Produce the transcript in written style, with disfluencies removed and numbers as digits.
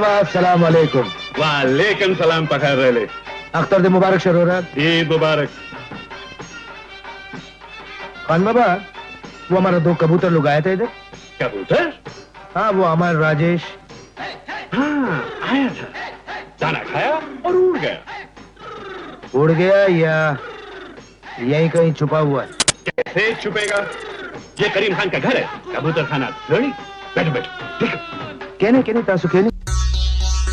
बाबा अस्सलाम वालेकुम। वालेकुम सलाम पखर रहे। अख्तर दे मुबारक शरोरत। ईद मुबारक। खान बाबा, वो हमारा 2 कबूतर लोग आए थे इधर। कबूतर? हाँ, वो अमर राजेश। हाँ, आया था, दाना खाया और उड़ गया। उड़ गया या यहीं कहीं छुपा हुआ है? कैसे छुपेगा? ये करीम खान का घर है, कबूतर खाना थोड़ी। बैठो बैठो, देखो। कहने तासु कहने